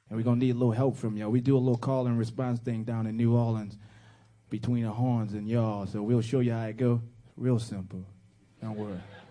And we're going to need a little help from y'all. We do a little call and response thing down in New Orleans between the horns and y'all. So we'll show you how it go. Real simple. Don't worry.